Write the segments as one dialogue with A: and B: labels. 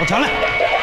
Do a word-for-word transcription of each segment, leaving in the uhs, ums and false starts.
A: 停来！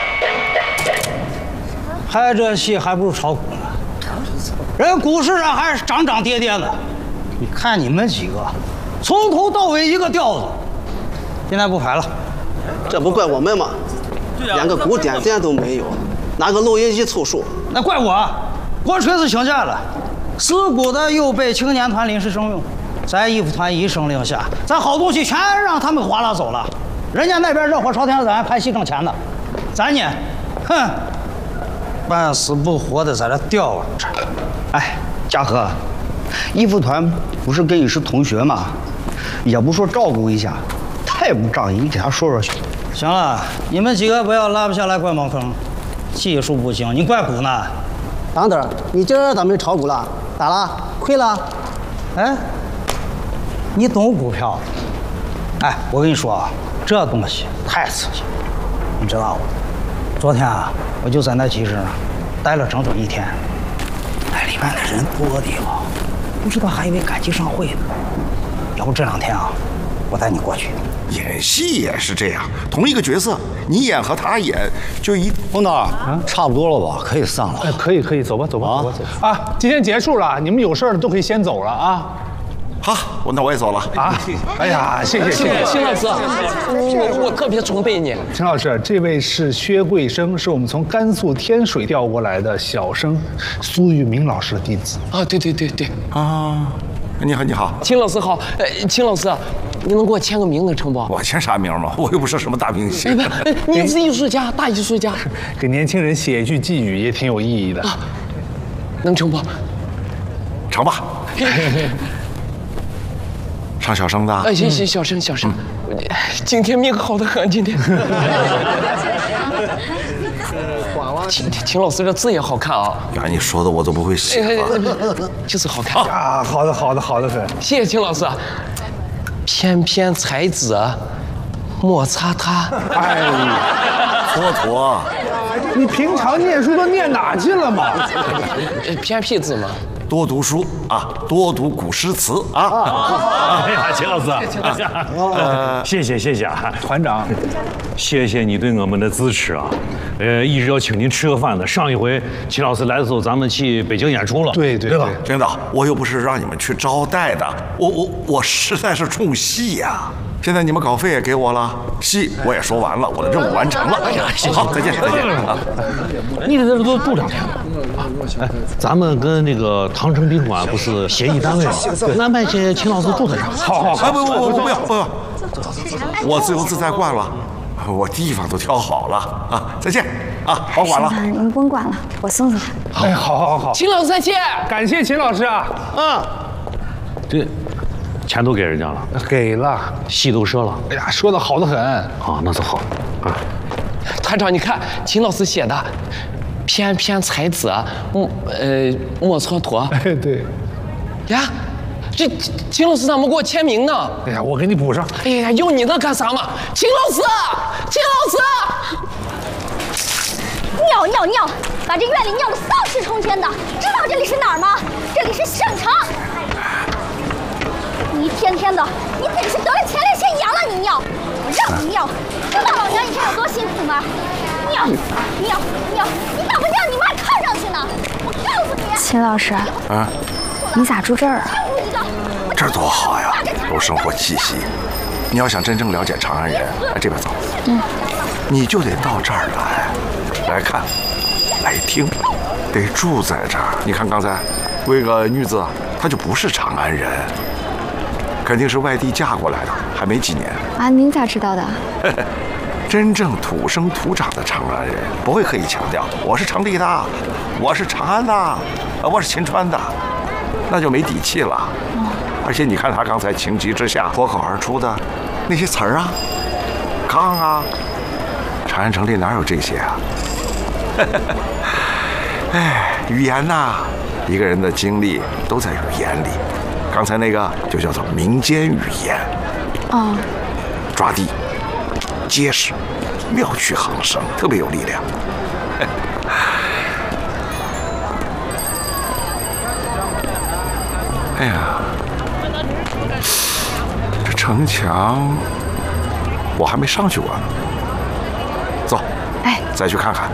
A: 还这戏还不如炒股呢，人股市上还是涨涨跌跌的。你看你们几个，从头到尾一个调子。现在不拍了，
B: 这不怪我们吗？连个鼓点点都没有，拿个录音机凑数。
A: 那怪我，国锤子请假了，事故的又被青年团临时征用，咱义务团一声令下，咱好东西全让他们哗啦走了。人家那边热火朝天，咱拍戏挣钱的，咱呢，哼，半死不活的在这吊着。
C: 哎，嘉禾，义务团不是跟你是同学吗？也不说照顾一下，太不仗义，你给他说说去。
A: 行了，你们几个不要拉不下来怪茅坑，技术不行，你怪股呢？
B: 等等，你今儿咋没炒股了？咋了？亏了？
A: 哎，你懂股票？哎，我跟你说啊，这东西太刺激了，你知道吗？昨天啊，我就在那集市上待了整整一天，那里面的人多的啊，不知道还以为赶集上会呢。要不这两天啊，我带你过去。
D: 演戏也是这样，同一个角色，你演和他演就一。
C: 冯导，差不多了吧？可以散了。
E: 哎，可以可以，走吧走吧走吧走吧。啊，今天结束了，你们有事儿的都可以先走了啊。
D: 好，我那我也走了
E: 啊！哎呀，谢谢谢谢
F: 秦老师，我我特别崇拜你。
E: 秦老师，这位是薛贵生，是我们从甘肃天水调过来的小生，苏玉明老师的弟子。
F: 啊，对对对对。
D: 啊，你好你好，
F: 秦老师好。呃，秦老师，你能给我签个名能成不？
D: 我签啥名嘛？我又不是什么大明星。
F: 哎，你是艺术家，大艺术家。
E: 给年轻人写一句寄语也挺有意义的。啊，
F: 能成不？
D: 成吧。唱小生的，
F: 哎，行行，小生小生，今天命好得很，今天。秦秦老师这字也好看啊！
D: 呀，你说的我都不会写了，
F: 就是好看
E: 啊！好的好的好的很，
F: 谢谢秦老师。翩翩才子，莫擦他。
D: 哎，蹉跎，
E: 你平常念书都念哪去了嘛？
F: 偏僻字嘛。
D: 多读书啊，多读古诗词啊！
G: 哎呀，秦老师，呃，谢谢谢谢啊，
E: 团长，
G: 谢谢你对我们的支持啊！呃，一直要请您吃个饭的。上一回秦老师来的时候，咱们去北京演出了，
E: 对对
G: 对吧？
D: 领导，我又不是让你们去招待的，我我我实在是冲戏呀！现在你们稿费也给我了，戏我也说完了，我的任务完成了。哎呀，好，再见再见啊！
G: 你在这都住两天了啊？哎，咱们跟那个唐城宾馆不是协议单位吗？安排些秦老师住在这儿。
D: 好好好，不不不不要不要，我自由自在惯了，我地方都挑好了啊！再见啊，保管了。
H: 你们甭管了，我送送他。
E: 哎，好好好，
F: 秦老师再见，
E: 感谢秦老师啊。
F: 嗯，
G: 这钱都给人家了，
E: 给了，
G: 戏都赊了。
E: 哎呀，说的好得很。
G: 好，那是好啊。
F: 团长，你看秦老师写的。翩翩才子，莫呃莫蹉跎。
E: 哎，对。
F: 呀，这秦老师怎么给我签名呢？
E: 哎呀，我给你补上。
F: 哎呀，用你那干啥嘛？秦老师，秦老
H: 师，尿尿尿，把这院里尿得丧气冲天的，知道这里是哪儿吗？这里是省城。你一天天的，你得是得了前列腺炎了，你尿，我让你尿，知道老娘以前有多辛苦吗？尿尿尿，你等不尿，你妈看上去呢！我告诉你，秦老师，啊，你咋住这儿啊？
D: 这儿多好呀，有生活气息。你要想真正了解长安人，来这边走。嗯，你就得到这儿来，来看，来听，得住在这儿。你看刚才，为个女子，她就不是长安人，肯定是外地嫁过来的，还没几年。
H: 啊，您咋知道的？
D: 真正土生土长的长安人不会刻意强调我是城里的，我是长安的，我是秦川的，那就没底气了。而且你看他刚才情急之下脱口而出的那些词儿啊，刚啊，长安城里哪有这些啊？哎，语言呐，一个人的精力都在语言里。刚才那个就叫做民间语言。哦，抓地。结实，妙趣横生，特别有力量。哎呀，这城墙我还没上去过呢。 走，
H: 哎，
D: 再去看看。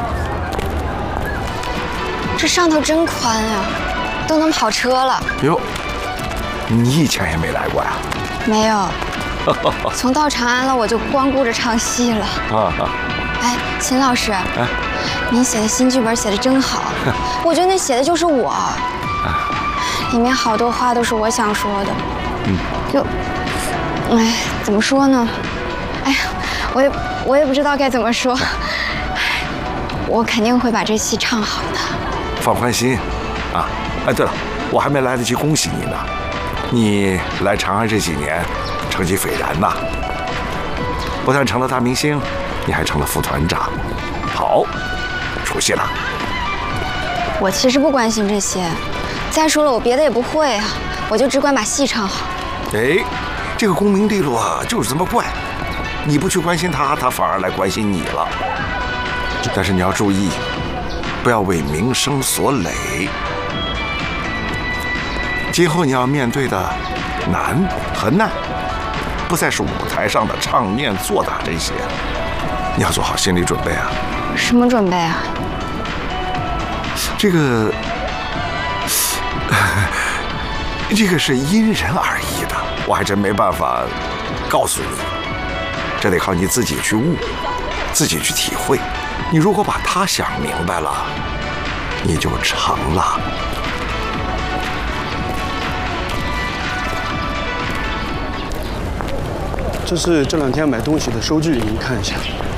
H: 这上头真宽啊，都能跑车了。
D: 哟，你以前也没来过呀？
H: 没有，从到长安了，我就光顾着唱戏了。
D: 啊，
H: 哎，秦老师，
D: 哎，
H: 您写的新剧本写的真好，我觉得那写的就是我，里面好多话都是我想说的。嗯，就，哎，怎么说呢？哎呀，我也我也不知道该怎么说。我肯定会把这戏唱好的。
D: 放宽心，啊，哎，对了，我还没来得及恭喜你呢，你来长安这几年，成绩斐然呐，不但成了大明星，你还成了副团长，好，出息了。
H: 我其实不关心这些，再说了，我别的也不会啊，我就只管把戏唱好。
D: 哎，这个功名利禄啊，就是这么怪，你不去关心他，他反而来关心你了。但是你要注意，不要为名声所累。今后你要面对的难和难，不再是舞台上的唱念做打这些，你要做好心理准备啊。
H: 什么准备啊？
D: 这个，这个是因人而异的，我还真没办法告诉你，这得靠你自己去悟，自己去体会。你如果把它想明白了，你就成了。
B: 这是这两天买东西的收据，您看一下。